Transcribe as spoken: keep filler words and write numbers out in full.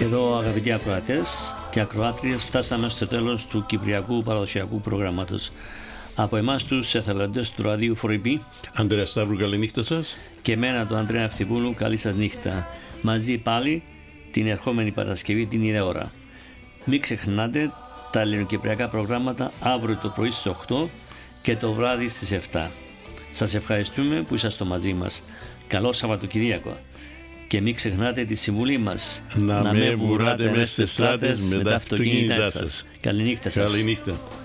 Και εδώ, αγαπητοί ακροατές και ακροάτριες, φτάσαμε στο τέλος του Κυπριακού παραδοσιακού προγράμματος. Από εμάς τους εθελοντές του ραδιού φορ ι μπι, Ανδρέα Σταύρου, καλή νύχτα σας. Και εμένα, τον Ανδρέα Ευθυπούλου, καλή σας νύχτα. Μαζί πάλι την ερχόμενη Παρασκευή την ίδια ώρα. Μην ξεχνάτε τα ελληνοκυπριακά προγράμματα αύριο το πρωί στις οκτώ και το βράδυ στις επτά. Σας ευχαριστούμε που είσαστε μαζί μας. Καλό Σαββατοκυριακό. Και μην ξεχνάτε τη συμβουλή μας. Να, να με βουράτε μες στις στράτες με τα αυτοκίνητά σας. Καληνύχτα σας. Καληνύχτα.